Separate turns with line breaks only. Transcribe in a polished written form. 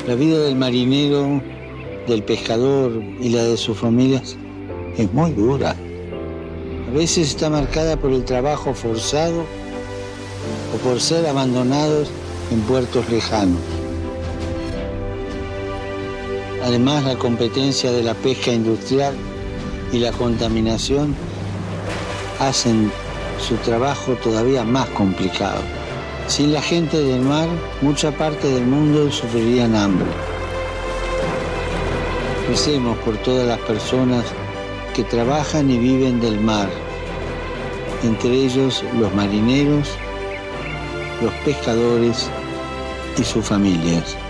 La vida del marinero, del pescador y la de sus familias es muy dura. A veces está marcada por el trabajo forzado o por ser abandonados en puertos lejanos. Además, la competencia de la pesca industrial y la contaminación hacen su trabajo todavía más complicado. Sin la gente del mar, mucha parte del mundo sufriría hambre. Recemos por todas las personas que trabajan y viven del mar, entre ellos los marineros, los pescadores y sus familias.